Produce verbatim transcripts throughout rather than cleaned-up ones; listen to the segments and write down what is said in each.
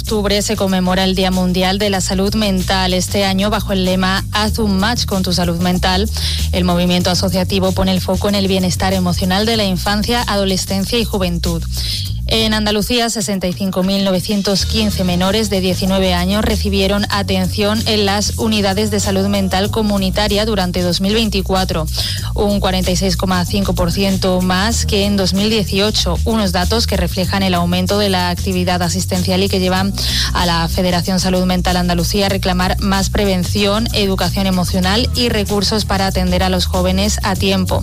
octubre se conmemora el Día Mundial de la Salud Mental. Este año, bajo el lema Haz un match con tu salud mental, el movimiento asociativo pone el foco en el bienestar emocional de la infancia, adolescencia y juventud. En Andalucía, sesenta y cinco mil novecientos quince menores de diecinueve años recibieron atención en las unidades de salud mental comunitaria durante dos mil veinticuatro, un cuarenta y seis coma cinco por ciento más que en dos mil dieciocho, unos datos que reflejan el aumento de la actividad asistencial y que llevan a la Federación Salud Mental Andalucía a reclamar más prevención, educación emocional y recursos para atender a los jóvenes a tiempo.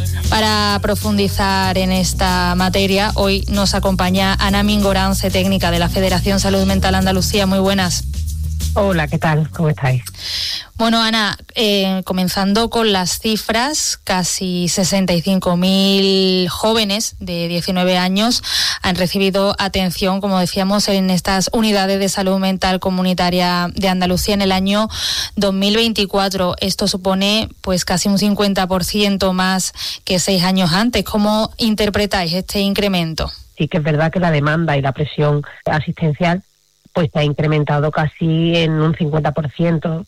Para profundizar en esta materia, hoy nos acompaña Ana Mingorance, técnica de la Federación Salud Mental Andalucía. Muy buenas. Hola, ¿qué tal? ¿Cómo estáis? Bueno, Ana, eh, comenzando con las cifras, casi sesenta y cinco mil jóvenes de diecinueve años han recibido atención, como decíamos, en estas unidades de salud mental comunitaria de Andalucía en el año dos mil veinticuatro. Esto supone pues casi un cincuenta por ciento más que seis años antes. ¿Cómo interpretáis este incremento? Sí que es verdad que la demanda y la presión asistencial pues se ha incrementado casi en un cincuenta por ciento.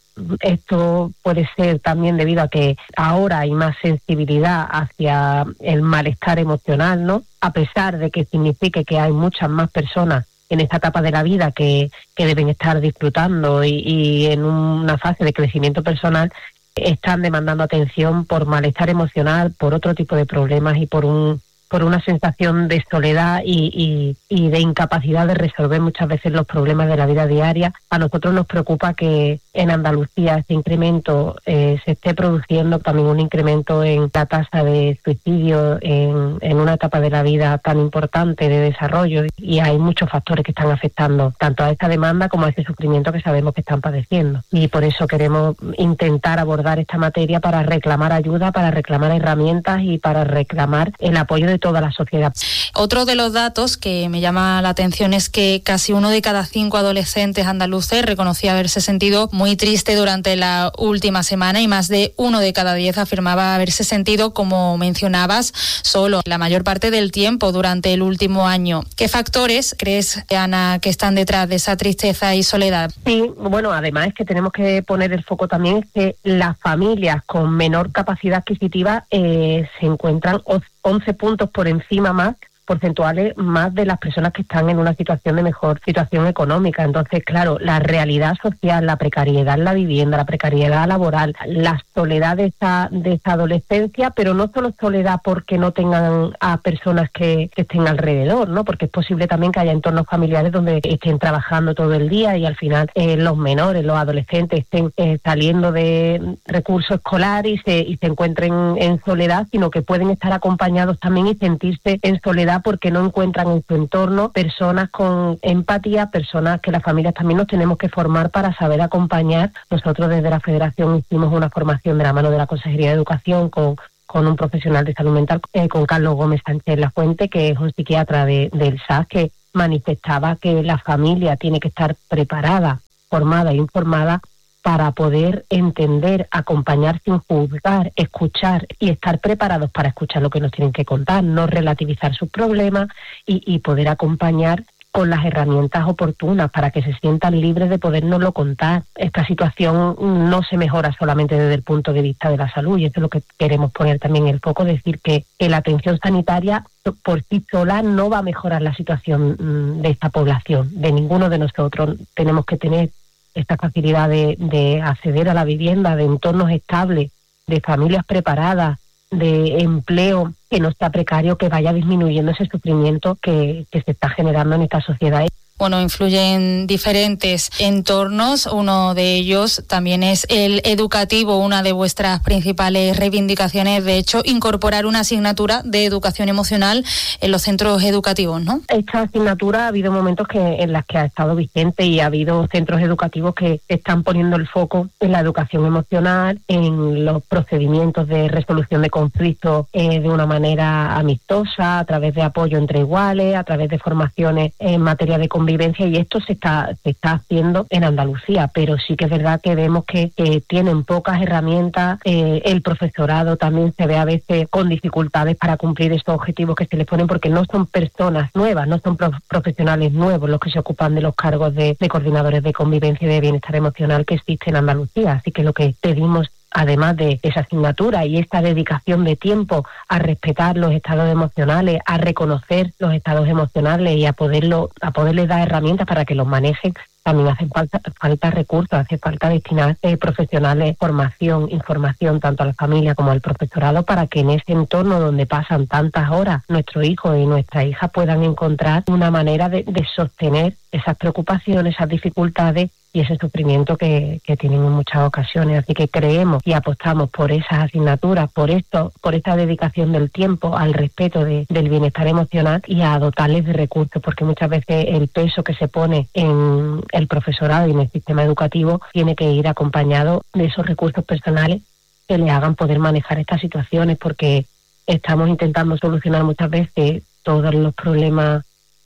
Esto puede ser también debido a que ahora hay más sensibilidad hacia el malestar emocional, ¿no? A pesar de que signifique que hay muchas más personas en esta etapa de la vida que, que deben estar disfrutando y, y en una fase de crecimiento personal, están demandando atención por malestar emocional, por otro tipo de problemas y por un por una sensación de soledad y, y, y de incapacidad de resolver muchas veces los problemas de la vida diaria. A nosotros nos preocupa que en Andalucía este incremento eh, se esté produciendo, también un incremento en la tasa de suicidio en, en una etapa de la vida tan importante de desarrollo, y hay muchos factores que están afectando tanto a esta demanda como a ese sufrimiento que sabemos que están padeciendo. Y por eso queremos intentar abordar esta materia para reclamar ayuda, para reclamar herramientas y para reclamar el apoyo de toda la sociedad. Otro de los datos que me llama la atención es que casi uno de cada cinco adolescentes andaluces reconocía haberse sentido muy triste durante la última semana, y más de uno de cada diez afirmaba haberse sentido, como mencionabas, solo la mayor parte del tiempo durante el último año. ¿Qué factores crees, Ana, que están detrás de esa tristeza y soledad? Sí, bueno, además es que tenemos que poner el foco también en que las familias con menor capacidad adquisitiva eh, se encuentran once puntos por encima más porcentuales más de las personas que están en una situación de mejor situación económica. Entonces, claro, la realidad social, la precariedad en la vivienda, la precariedad laboral, la soledad de esa, de esa adolescencia, pero no solo soledad porque no tengan a personas que, que estén alrededor, ¿no? Porque es posible también que haya entornos familiares donde estén trabajando todo el día y al final eh, los menores, los adolescentes estén eh, saliendo de recurso escolar y se, y se encuentren en soledad, sino que pueden estar acompañados también y sentirse en soledad porque no encuentran en su entorno personas con empatía, personas que las familias también nos tenemos que formar para saber acompañar. Nosotros desde la Federación hicimos una formación de la mano de la Consejería de Educación con, con un profesional de salud mental, eh, con Carlos Gómez Sánchez Lafuente, que es un psiquiatra de, del S A S, que manifestaba que la familia tiene que estar preparada, formada e informada para poder entender, acompañar sin juzgar, escuchar y estar preparados para escuchar lo que nos tienen que contar, no relativizar sus problemas y, y poder acompañar con las herramientas oportunas para que se sientan libres de podérnoslo contar. Esta situación no se mejora solamente desde el punto de vista de la salud, y eso es lo que queremos poner también en el foco, decir que, que la atención sanitaria por sí sola no va a mejorar la situación de esta población, de ninguno de nosotros. Tenemos que tener esta facilidad de, de acceder a la vivienda, de entornos estables, de familias preparadas, de empleo que no está precario, que vaya disminuyendo ese sufrimiento que, que se está generando en esta sociedad. Bueno, influyen diferentes entornos. Uno de ellos también es el educativo, una de vuestras principales reivindicaciones, de hecho, incorporar una asignatura de educación emocional en los centros educativos, ¿no? Esta asignatura ha habido momentos que en las que ha estado vigente y ha habido centros educativos que están poniendo el foco en la educación emocional, en los procedimientos de resolución de conflictos eh, de una manera amistosa, a través de apoyo entre iguales, a través de formaciones en materia de convivencia convivencia, y esto se está, se está haciendo en Andalucía, pero sí que es verdad que vemos que, que tienen pocas herramientas, eh, el profesorado también se ve a veces con dificultades para cumplir estos objetivos que se les ponen, porque no son personas nuevas, no son prof- profesionales nuevos los que se ocupan de los cargos de, de coordinadores de convivencia y de bienestar emocional que existen en Andalucía. Así que lo que pedimos, además de esa asignatura y esta dedicación de tiempo a respetar los estados emocionales, a reconocer los estados emocionales y a poderlo, a poderles dar herramientas para que los manejen, también hacen falta, falta recursos, hace falta destinar eh, profesionales, formación, información, tanto a la familia como al profesorado, para que en ese entorno donde pasan tantas horas nuestros hijos y nuestras hijas puedan encontrar una manera de, de sostener esas preocupaciones, esas dificultades y ese sufrimiento que, que tienen en muchas ocasiones. Así que creemos y apostamos por esas asignaturas, por esto, por esta dedicación del tiempo al respeto de, del bienestar emocional y a dotarles de recursos, porque muchas veces el peso que se pone en el profesorado y en el sistema educativo tiene que ir acompañado de esos recursos personales que le hagan poder manejar estas situaciones, porque estamos intentando solucionar muchas veces todos los problemas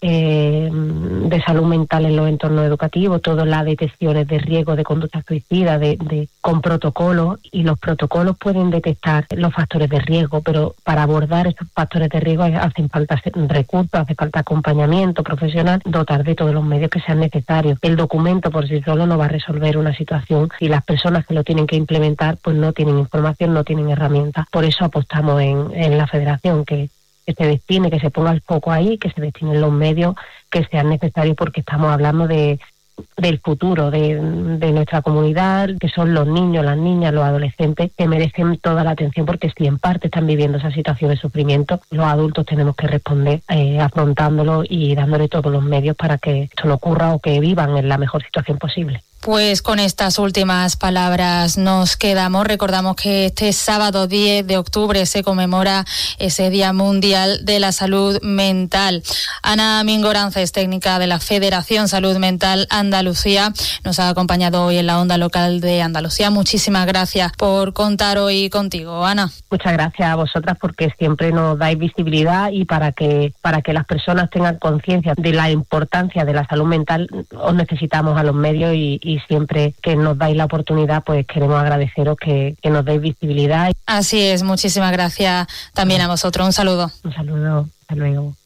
Eh, de salud mental en los entornos educativos, todas las detecciones de riesgo de conducta suicida de, de, con protocolos, y los protocolos pueden detectar los factores de riesgo, pero para abordar esos factores de riesgo hacen falta recursos, hace falta acompañamiento profesional, dotar de todos los medios que sean necesarios. El documento por sí solo no va a resolver una situación y las personas que lo tienen que implementar pues no tienen información, no tienen herramientas. Por eso apostamos en, en la Federación que que se destine, que se ponga el foco ahí, que se destinen los medios que sean necesarios, porque estamos hablando de del futuro de, de nuestra comunidad, que son los niños, las niñas, los adolescentes, que merecen toda la atención, porque si en parte están viviendo esa situación de sufrimiento, los adultos tenemos que responder eh, afrontándolo y dándole todos los medios para que esto no ocurra o que vivan en la mejor situación posible. Pues con estas últimas palabras nos quedamos. Recordamos que este sábado diez de octubre se conmemora ese Día Mundial de la Salud Mental. Ana Mingorances, técnica de la Federación Salud Mental Andalucía, nos ha acompañado hoy en la onda local de Andalucía. Muchísimas gracias por contar hoy contigo, Ana. Muchas gracias a vosotras, porque siempre nos dais visibilidad, y para que para que las personas tengan conciencia de la importancia de la salud mental os necesitamos a los medios, y, y siempre que nos dais la oportunidad pues queremos agradeceros que, que nos deis visibilidad. Así es, muchísimas gracias también a vosotros. Un saludo. Un saludo, hasta luego.